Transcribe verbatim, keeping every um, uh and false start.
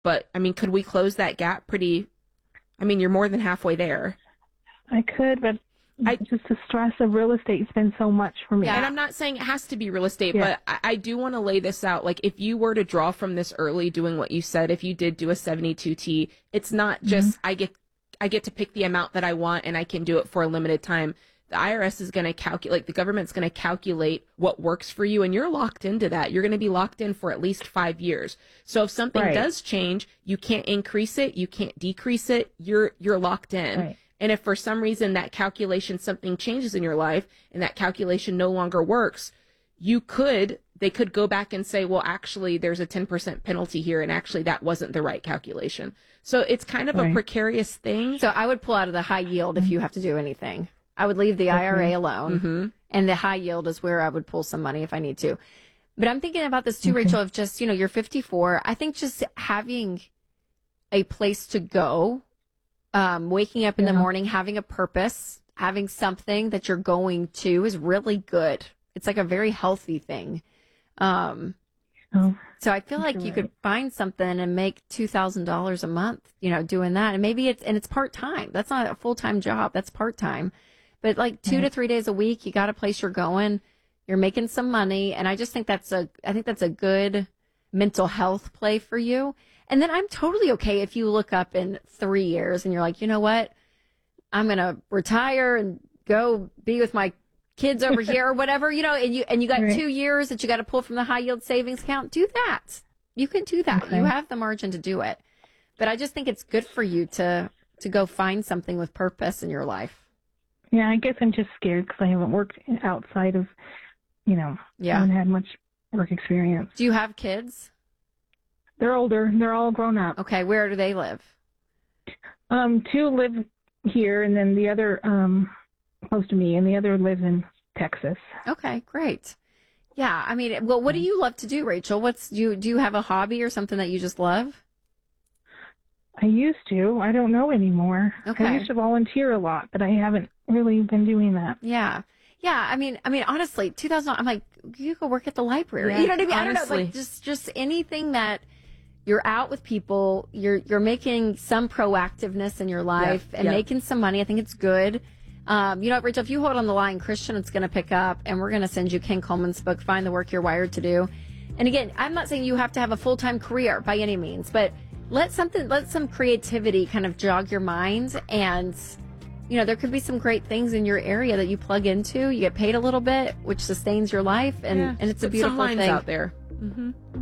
But, I mean, could we close that gap pretty, I mean, you're more than halfway there. I could, but I, just the stress of real estate's been so much for me. Yeah, and I'm not saying it has to be real estate, yeah. but I, I do want to lay this out. Like, if you were to draw from this early, doing what you said, if you did do a seventy-two T, it's not just, mm-hmm. I get, I get to pick the amount that I want and I can do it for a limited time. The I R S is going to calculate, the government's going to calculate what works for you, and you're locked into that. You're going to be locked in for at least five years. So if something right. does change, you can't increase it, you can't decrease it, you're, you're locked in. Right. And if for some reason that calculation, something changes in your life and that calculation no longer works, you could, they could go back and say, well, actually, there's a ten percent penalty here, and actually that wasn't the right calculation. So it's kind of right. a precarious thing. So I would pull out of the high yield if you have to do anything. I would leave the I R A alone, mm-hmm. and the high yield is where I would pull some money if I need to. But I'm thinking about this too, okay. Rachel, of just, you know, you're fifty-four. I think just having a place to go, um, waking up in yeah. the morning, having a purpose, having something that you're going to is really good. It's like a very healthy thing. Um, oh, so I feel like you right. could find something and make two thousand dollars a month, you know, doing that. And maybe it's, and it's part-time. That's not a full-time job. That's part-time. But like two right. to three days a week, you got a place you're going, you're making some money. And I just think that's a, I think that's a good mental health play for you. And then I'm totally okay if you look up in three years and you're like, you know what? I'm going to retire and go be with my kids over here or whatever, you know, and you, and you got right. two years that you got to pull from the high yield savings account. Do that. You can do that. Okay. You have the margin to do it. But I just think it's good for you to, to go find something with purpose in your life. Yeah, I guess I'm just scared because I haven't worked outside of, you know, yeah. I haven't had much work experience. Do you have kids? They're older. They're all grown up. Okay, where do they live? Um, two live here, and then the other um close to me, and the other lives in Texas. Okay, great. Yeah, I mean, well, what do you love to do, Rachel? What's do you do you have a hobby or something that you just love? I used to. I don't know anymore. Okay. I used to volunteer a lot, but I haven't really been doing that. Yeah. Yeah. I mean, I mean, honestly, two thousand, I'm like, you could work at the library. Yeah, you know what I mean? honestly. I don't know. Like just, just anything that you're out with people, you're, you're making some proactiveness in your life yeah, and yeah. making some money. I think it's good. Um, you know what, Rachel, if you hold on the line, Christian, it's going to pick up and we're going to send you Ken Coleman's book, Find the Work You're Wired to Do. And again, I'm not saying you have to have a full-time career by any means, but let something, let some creativity kind of jog your mind. And, you know, there could be some great things in your area that you plug into. You get paid a little bit, which sustains your life. And, yeah, and it's a put beautiful some lines thing out there. Mm-hmm.